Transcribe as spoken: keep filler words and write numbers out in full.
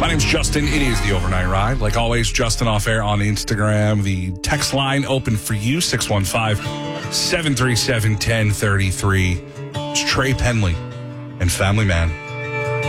My name's Justin. It is the Overnight Ride. Like always, Justin Off Air on Instagram. The text line open for you, six one five, seven three seven, one zero three three. It's Trey Penley and Family Man.